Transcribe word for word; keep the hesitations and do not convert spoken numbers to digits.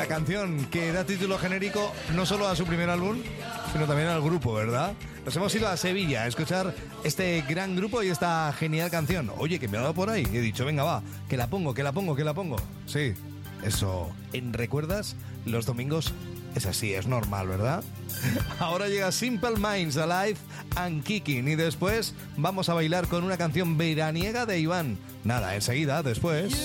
La canción que da título genérico no solo a su primer álbum, sino también al grupo, ¿verdad? Nos hemos ido a Sevilla a escuchar este gran grupo y esta genial canción. Oye, que me ha dado por ahí. He dicho, venga, va, que la pongo, que la pongo, que la pongo. Sí, eso. ¿En recuerdas? Los domingos es así, es normal, ¿verdad? Ahora llega Simple Minds, Alive and Kicking. Y después vamos a bailar con una canción veraniega de Iván. Nada, enseguida, después...